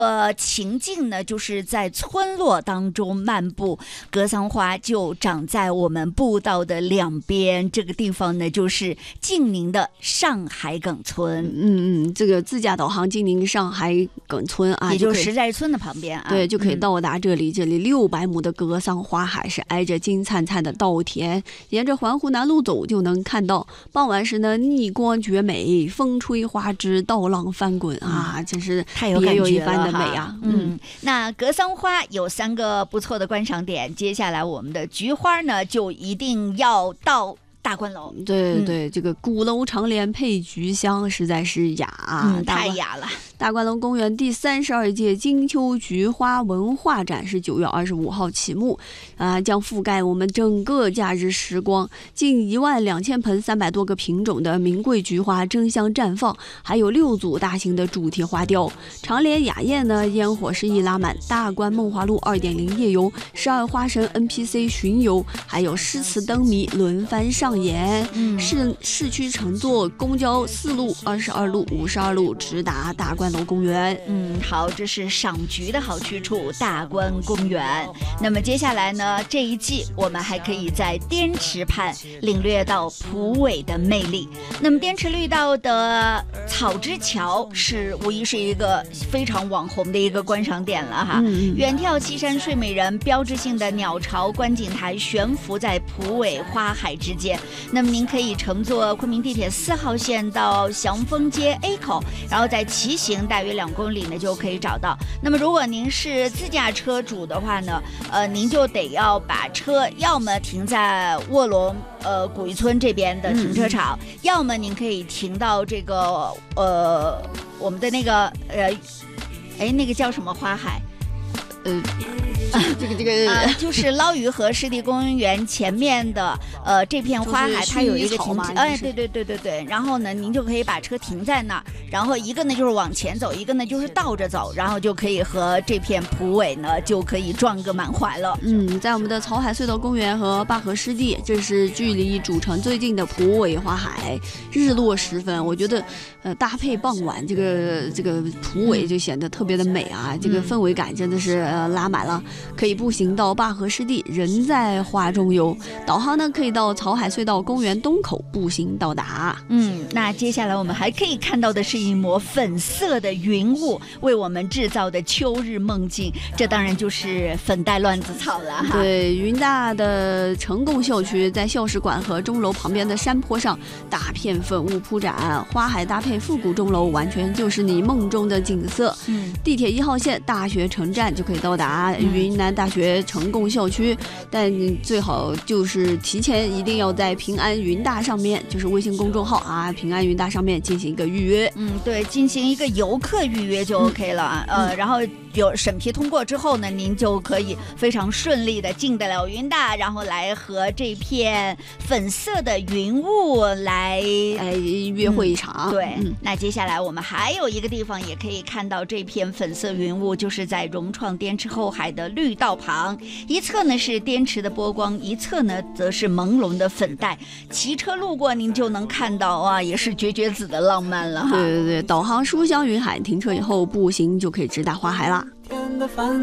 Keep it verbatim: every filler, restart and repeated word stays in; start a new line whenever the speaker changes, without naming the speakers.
呃，情境呢，就是在村落当中漫步，格桑花就长在我们步道的两边。这个地方呢，就是晋宁的上海埂村。
嗯嗯，这个自驾导航晋宁上海埂村啊，
也就是石寨村的旁边啊，
对，就可以到达这里。嗯、这里六百亩的格桑花海是挨着金灿灿的稻田，沿着环湖南路走就能看到。傍晚时呢，逆光绝美，风吹花枝，稻浪翻滚啊，嗯、真是别有一番的美啊。
嗯，那格桑花有三个不错的观赏点，接下来我们的菊花呢，就一定要到大观楼。
对对对、嗯，这个鼓楼长帘配菊香，实在是雅、
嗯，太雅了。
大观楼公园第三十二届金秋菊花文化展是九月二十五号启幕，啊，将覆盖我们整个假日时光。近一万两千盆三百多个品种的名贵菊花争相绽放，还有六组大型的主题花雕。长帘雅宴呢，烟火是一拉满。大观梦华录二点零夜游，十二花神 N P C 巡游，还有诗词灯谜轮番上演。嗯、市市区乘坐公交四路、二十二路、五十二路直达大观楼公园。
嗯，好，这是赏菊的好去处，大观公园。那么接下来呢，这一季我们还可以在滇池畔领略到蒲苇的魅力。那么滇池绿道的草之桥是无疑是一个非常网红的一个观赏点了哈。嗯、远眺岐山睡美人，标志性的鸟巢观景台悬浮在蒲苇花海之间。那么您可以乘坐昆明地铁四号线到祥丰街 A 口，然后再骑行大约两公里呢就可以找到。那么如果您是自驾车主的话呢，呃，您就得要把车要么停在卧龙呃古峪村这边的停车场，嗯、要么您可以停到这个呃我们的那个呃，哎那个叫什么花海？
呃。这个这个、
呃、就是捞鱼河湿地公园前面的呃这片花海，它有一个停机，哎，对对对对对。然后呢，您就可以把车停在那儿，然后一个呢就是往前走，一个呢就是倒着走，然后就可以和这片蒲苇呢就可以撞个满怀了。
嗯，在我们的草海隧道公园和灞河湿地，这是距离主城最近的蒲苇花海。日落时分，我觉得呃搭配傍晚这个这个蒲苇就显得特别的美啊，嗯、这个氛围感真的是、呃、拉满了。可以步行到灞河湿地，人在花中游。导航呢，可以到草海隧道公园东口步行到达。
嗯，那接下来我们还可以看到的是一抹粉色的云雾为我们制造的秋日梦境，这当然就是粉黛乱子草了哈。
对，云大的成贡校区在校史馆和钟楼旁边的山坡上，大片粉雾铺展，花海搭配复古钟楼，完全就是你梦中的景色。嗯，地铁一号线大学城站就可以到达云南大学成贡校区，但最好就是提前一定要在平安云大上面，就是微信公众号啊，平安云大上面进行一个预约。
嗯，对，进行一个游客预约就 OK 了。嗯、呃，然后有审批通过之后呢，您就可以非常顺利的进得了云大，然后来和这片粉色的云雾来
哎约会一场。
嗯、对、嗯，那接下来我们还有一个地方也可以看到这片粉色云雾，就是在融创滇池后海的绿道旁，一侧呢是滇池的波光，一侧呢则是朦胧的粉黛。骑车路过，您就能看到啊，也是绝绝子的浪漫了哈。
对对对，导航书香云海，停车以后步行就可以直达花海啦。